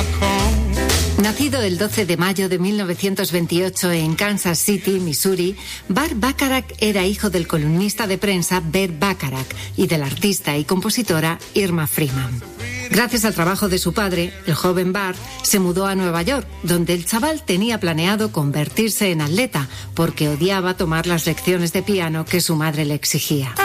Nacido el 12 de mayo de 1928 en Kansas City, Missouri, Burt Bacharach era hijo del columnista de prensa Bert Bacharach y de la artista y compositora Irma Freeman. Gracias al trabajo de su padre, el joven Bart se mudó a Nueva York, donde el chaval tenía planeado convertirse en atleta, porque odiaba tomar las lecciones de piano que su madre le exigía.